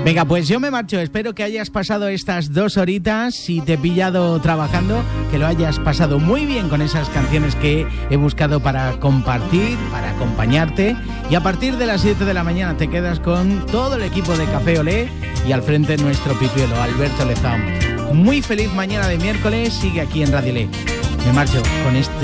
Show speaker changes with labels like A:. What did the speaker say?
A: Venga, pues yo me marcho. Espero que hayas pasado estas 2 horitas. Si te he pillado trabajando, que lo hayas pasado muy bien con esas canciones que he buscado para compartir, para acompañarte. Y a partir de las 7 de la mañana te quedas con todo el equipo de Café Olé y al frente nuestro pipiolo, Alberto Lezama. Muy feliz mañana de miércoles. Sigue aquí en Radio Olé. Me marcho con este